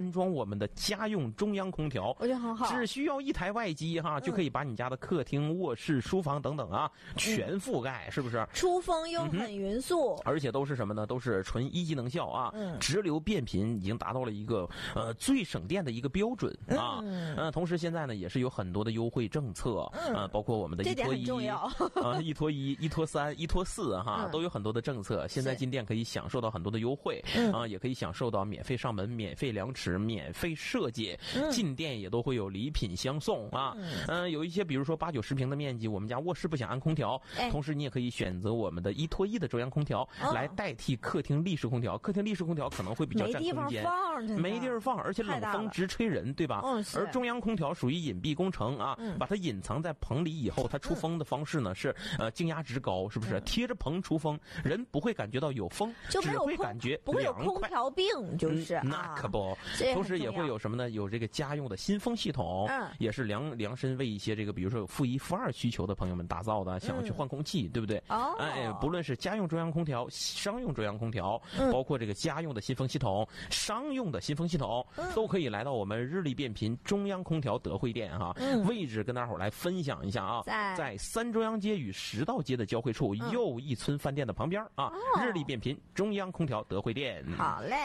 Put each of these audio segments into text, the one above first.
安装我们的家用中央空调， 我觉得很好， 只需要一台外机哈，就可以把你家的客厅、卧室、书房等等啊全覆盖，是不是？ 出风又很匀速， 而且都是什么呢？都是纯1级能效啊，直流变频已经达到了一个最省电的一个标准啊。同时现在呢也是有很多的优惠政策，包括我们的一拖一一拖一、一拖三、一拖四哈，都有很多的政策。现在进店可以享受到很多的优惠啊，也可以享受到免费上门、免费量尺、免费设计，进店也都会有礼品相送啊。有一些比如说8、9、10平的面积，我们家卧室不想安空调，同时你也可以选择我们的一拖一的中央空调来代替客厅立式空调。客厅立式空调可能会比较占空间，没地儿放，而且冷风直吹人，对吧？而中央空调属于隐蔽工程啊，把它隐藏在棚里以后，它出风的方式呢是静压值高，是不是？贴着棚出风，人不会感觉到有风，只会感觉不会有空调病，就是那可不。同时也会有什么呢？有这个家用的新风系统，也是量身为一些这个比如说有负1、负2需求的朋友们打造的，想要去换空气，对不对？不论是家用中央空调、商用中央空调，包括这个家用的新风系统、商用的新风系统，都可以来到我们日立变频中央空调德惠店哈。位置跟大伙来分享一下啊，在3中央街与10道街的交汇处，又一村饭店的旁边啊，日立变频中央空调德惠店。 好嘞。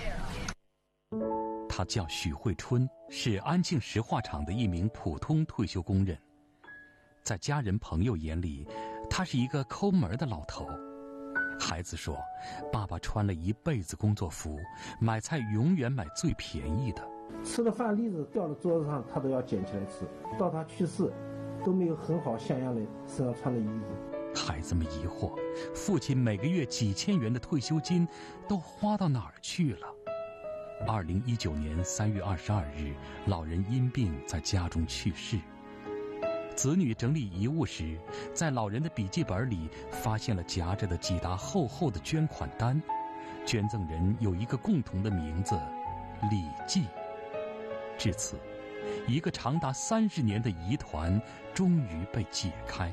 他叫许慧春，是安庆石化厂的一名普通退休工人。在家人朋友眼里，他是一个抠门的老头。孩子说，爸爸穿了一辈子工作服，买菜永远买最便宜的。 吃的饭粒子掉到桌子上，他都要捡起来吃。到他去世，都没有很好像样的身上穿的衣服。 孩子们疑惑，父亲每个月几千元的退休金都花到哪儿去了？2019年3月22日，老人因病在家中去世。子女整理遗物时，在老人的笔记本里发现了夹着的几沓厚厚的捐款单，捐赠人有一个共同的名字李记。至此，一个长达30年的疑团终于被解开。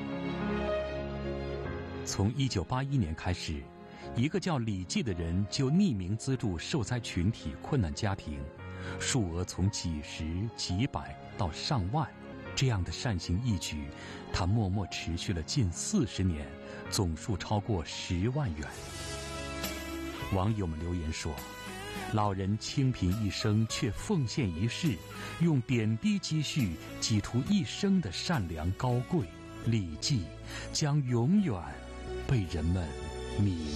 从1981年开始，一个叫李记的人就匿名资助受灾群体、困难家庭，数额从几十、几百到上万。这样的善行义举，他默默持续了近40年，总数超过10万元。网友们留言说，老人清贫一生却奉献一世，用点滴积蓄挤出一生的善良高贵，李记将永远被人们铭